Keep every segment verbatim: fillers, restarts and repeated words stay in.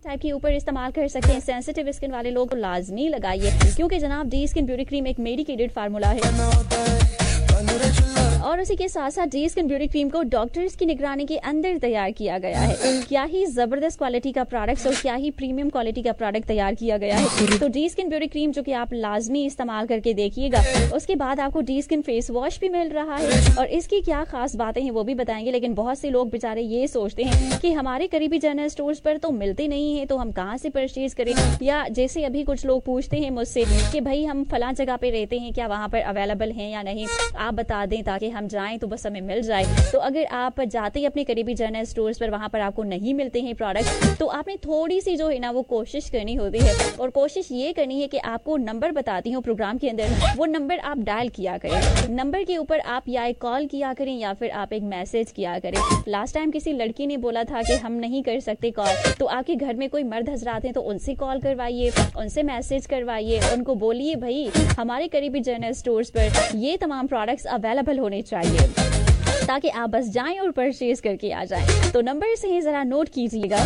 Type के ऊपर इस्तेमाल कर सकते हैं। सेंसिटिव स्किन वाले लोग लाजमी लगाइए, क्योंकि जनाब डी स्किन ब्यूटी क्रीम एक मेडिकेटेड फार्मूला है और उसी के साथ साथ डी स्किन ब्यूटी क्रीम को डॉक्टर्स की निगरानी के अंदर तैयार किया गया है। क्या ही जबरदस्त क्वालिटी का प्रोडक्ट और क्या ही प्रीमियम क्वालिटी का प्रोडक्ट तैयार किया गया है। तो डी स्किन ब्यूटी क्रीम जो कि आप लाजमी इस्तेमाल करके देखिएगा। उसके बाद आपको डी स्किन फेस वॉश भी मिल रहा है और इसकी क्या खास बातें हैं वो भी बताएंगे। लेकिन बहुत से लोग बेचारे ये सोचते हैं कि हमारे करीबी जनरल स्टोर्स पर तो मिलते नहीं है, तो हम कहाँ से परचेज करें। या जैसे अभी कुछ लोग पूछते हैं मुझसे कि भाई हम फलां जगह पे रहते हैं, क्या वहाँ पर अवेलेबल है या नहीं, आप बता दें ताकि हम जाएं तो बस हमें मिल जाए। तो अगर आप जाते ही अपने करीबी जनरल स्टोर्स पर वहां पर आपको नहीं मिलते हैं प्रोडक्ट, तो आपने थोड़ी सी जो है ना वो कोशिश करनी होती है और कोशिश ये करनी है कि आपको नंबर बताती हूँ प्रोग्राम के अंदर, वो नंबर आप डायल किया करें। नंबर के ऊपर आप या एक कॉल किया करें या फिर आप एक मैसेज किया करें। लास्ट टाइम किसी लड़की ने बोला था कि हम नहीं कर सकते कॉल, तो आपके घर में कोई मर्द हजरात हैं तो उनसे कॉल करवाइए, उनसे मैसेज करवाइए, उनको बोलिए भाई हमारे करीबी जनरल स्टोर्स पर ये तमाम प्रोडक्ट्स अवेलेबल होने चाहिए, ताकि आप बस जाएं और परचेज करके आ जाएं। तो नंबर से ही जरा नोट कीजिएगा।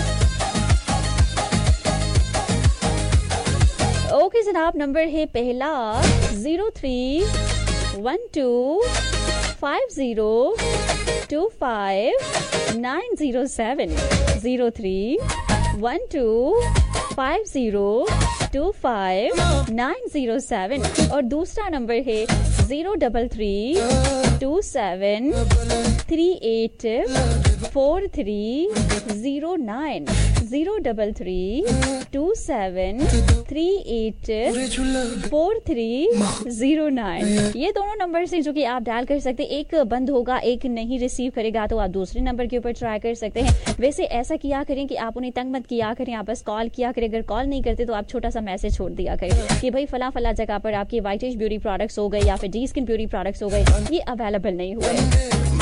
ओके जनाब, नंबर है पहला zero three one two five zero to five nine zero seven zero three one two five zero to five nine zero seven और दूसरा नंबर है zero double three to seven three eight four three zero nine zero double three to seven three eight four three zero nine. ये दोनों number से जो कि आप dial कर सकते हैं। एक बंद होगा, एक नहीं रिसीव करेगा, तो आप दूसरे नंबर के ऊपर ट्राई कर सकते हैं। वैसे ऐसा किया करें कि आप उन्हें तंग मत किया करें, आप बस कॉल किया करें। अगर कॉल नहीं करते तो आप छोटा सा मैसेज छोड़ दिया करें कि भाई फला फला जगह पर आपकी वाइटेज ब्यूटी प्रोडक्ट्स हो गए या फिर डी स्किन ब्यूटी प्रोडक्ट्स हो गए, ये अवेलेबल नहीं हुए।